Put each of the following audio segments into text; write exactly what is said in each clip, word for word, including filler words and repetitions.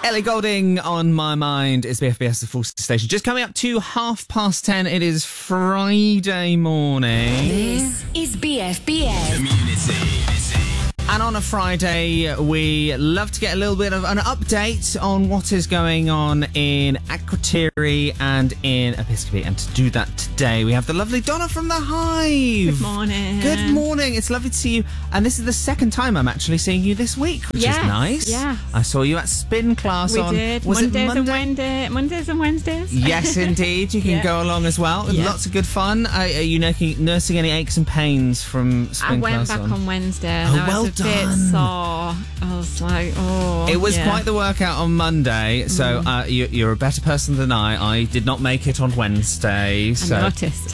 Ellie Goulding on My Mind is B F B S, the Full City Station. Just coming up to half past ten. It is Friday morning. This is B F B S. Community. And on a Friday, we love to get a little bit of an update on what is going on in Akrotiri and in Episcopi. And to do that today, we have the lovely Donna from The Hive. Good morning. Good morning. It's lovely to see you. And this is the second time I'm actually seeing you this week, which yes, is nice. Yeah. I saw you at spin class we on... did. Was Mondays it Monday? and Wednesdays. Mondays and Wednesdays. Yes, indeed. You can yeah. go along as well. Yeah. Lots of good fun. Are, are you nursing, nursing any aches and pains from spin I went class back on? on Wednesday and Oh, I well was a done. bit sore. I was like, oh. It was yeah. quite the workout on Monday, so Mm. uh, you, you're a better person than I. I did not make it on Wednesday. So. I noticed.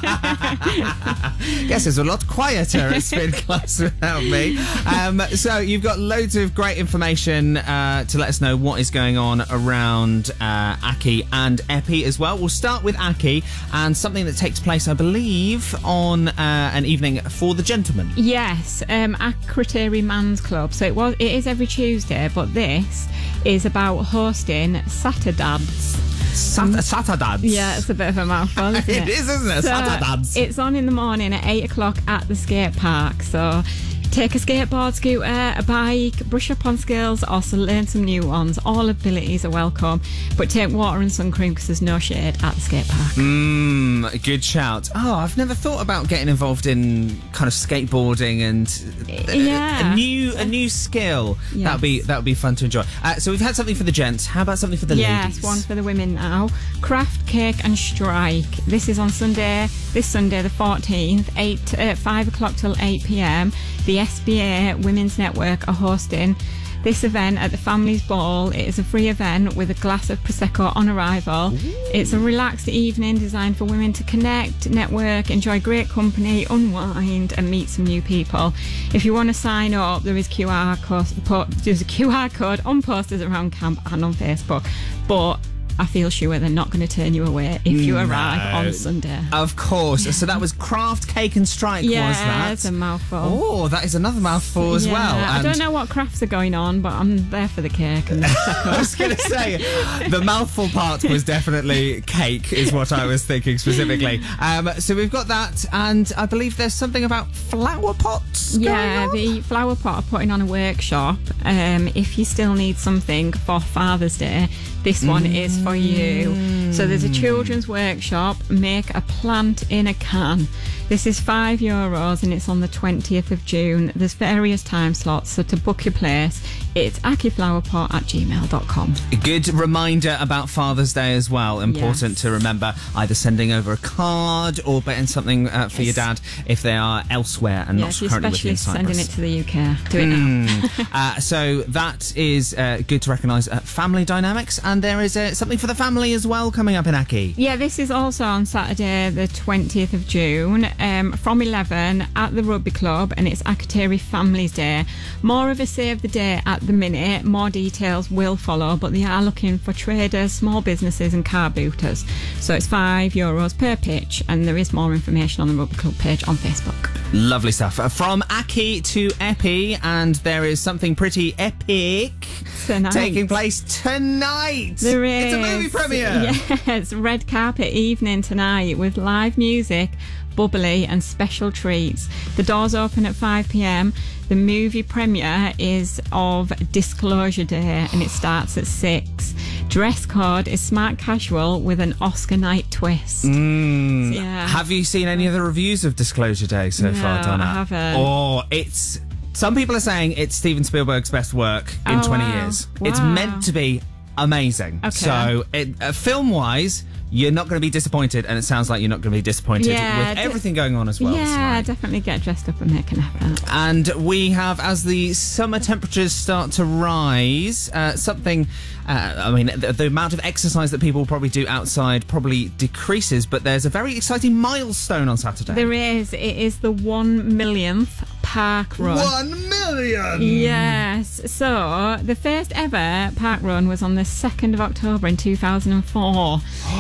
Yes, it's a lot quieter at spin class without me. Um, so you've got loads of great information uh, to let us know what is going on around uh, Aki and Epi as well. We'll start with Aki and something that takes place, I believe, on uh, an evening for the gentlemen. Yes, um, Akrotiri Man's Club. So it was. It is every Tuesday, but this is about hosting Saturdads. Sat- Saturdads. Yeah, it's a bit of a mouthful, isn't it? It is, isn't it? So Saturdads. it's on in the morning at eight o'clock at the skate park. So take a skateboard, scooter, a bike, brush up on skills, also learn some new ones. All abilities are welcome, but take water and sun cream because there's no shade at the skate park. Mmm, good shout. Oh, I've never thought about getting involved in kind of skateboarding and uh, Yeah. a new a new skill. Yes. That'd be that would be fun to enjoy. Uh, so we've had something for the gents. How about something for the Yes, ladies? one for the women now. Craft, cake and strike. This is on Sunday, this Sunday the fourteenth, eight, uh, five o'clock till eight p.m. The S B A Women's Network are hosting this event at the Family's Ball. It is a free event with a glass of Prosecco on arrival. Ooh. It's a relaxed evening designed for women to connect, network, enjoy great company, unwind and meet some new people. If you want to sign up, there is Q R code, there's a Q R code on posters around camp and on Facebook. But I feel sure they're not going to turn you away if you No. arrive on Sunday. Of course. So that was craft, cake and strike, Yeah, was that? it's a mouthful. Oh, that is another mouthful as Yeah, well. I And don't know what crafts are going on, but I'm there for the cake and the Prosecco. I was going to say, the mouthful part was definitely cake, is what I was thinking specifically. Um, so we've got that, and I believe there's something about flower pots Yeah, going on? the Flower Pot are putting on a workshop. Um, if you still need something for Father's Day, this one mm. is for you. So there's a children's workshop, make a plant in a can. This is five euros and it's on the twentieth of June. There's various time slots, so to book your place, it's akiflowerpot at gmail dot com. A good reminder about Father's Day as well. Important Yes. to remember, either sending over a card or betting something uh, for Yes. your dad if they are elsewhere and Yeah, not if you're currently with you in specialist sending Cyprus. it to the U K, do it now. uh, so that is uh, good to recognise uh, family dynamics, and there is uh, something for the family as well coming up in Aki. Yeah, this is also on Saturday the twentieth of June um, from eleven at the Rugby Club, and it's Akrotiri Families Day. More of a save the day at the minute, more details will follow, but they are looking for traders, small businesses and car booters. So it's five euros per pitch, and there is more information on the Rugby Club page on Facebook. Lovely stuff. Uh, From Aki to Epi, and there is something pretty epic Tonight. taking place tonight. There is. It's a movie premiere. Yes, red carpet evening tonight with live music, bubbly and special treats. The doors open at five p.m. The movie premiere is of Disclosure Day and it starts at six. Dress code is smart casual with an Oscar night twist. Mm. So, yeah. Have you seen any of the reviews of Disclosure Day so No, far, Donna? I haven't. Oh, it's... Some people are saying it's Steven Spielberg's best work in Oh, twenty wow. years. It's Wow. meant to be amazing. Okay. So, it, uh, film-wise, you're not going to be disappointed, and it sounds like you're not going to be disappointed Yeah, with d- everything going on as well. Yeah, tonight. definitely get dressed up and make an effort. And we have, as the summer temperatures start to rise, uh, something, uh, I mean, the, the amount of exercise that people probably do outside probably decreases, but there's a very exciting milestone on Saturday. There is. It is the one millionth park run. One million! Yes. So the first ever park run was on the second of October in two thousand four.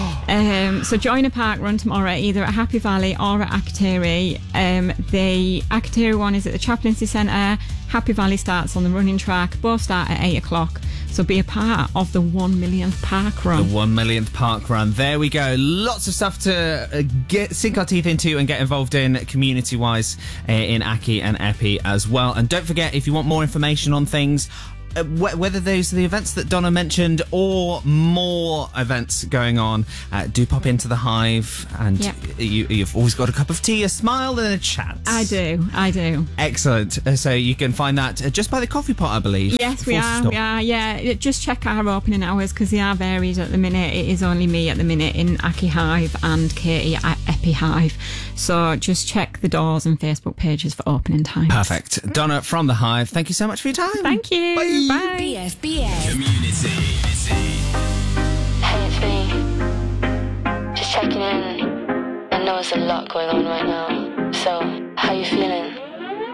um, so join a park run tomorrow, either at Happy Valley or at Akrotiri. Um, the Akrotiri one is at the Chaplaincy Centre. Happy Valley starts on the running track. Both start at eight o'clock. So be a part of the one millionth park run. The one millionth park run. There we go. Lots of stuff to uh, get sink our teeth into and get involved in community-wise uh, in Aki and Epi as well. And don't forget, if you want more information on things, Uh, wh- whether those are the events that Donna mentioned or more events going on, uh, do pop into the Hive, and Yep. you, you've always got a cup of tea, a smile and a chat. I do, I do. Excellent. Uh, so you can find that uh, just by the coffee pot, I believe. Yes, we Full are, stop. we are, yeah. Just check our opening hours because they are varied at the minute. It is only me at the minute in Aki Hive and Katie at Epi Hive. So just check the doors and Facebook pages for opening times. Perfect. Donna from the Hive, thank you so much for your time. Thank you. Bye. Bye. B F B S. Community. Hey, it's me. Just checking in. I know it's a lot going on right now. So, how you feeling?